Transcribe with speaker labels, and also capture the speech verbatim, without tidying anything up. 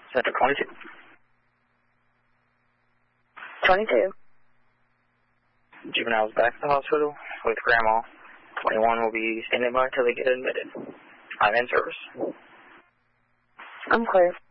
Speaker 1: Center twenty-two.
Speaker 2: twenty-two.
Speaker 1: Juvenile's back to the hospital with Grandma. twenty-one will be standing by until they get admitted. I'm in service.
Speaker 2: I'm clear.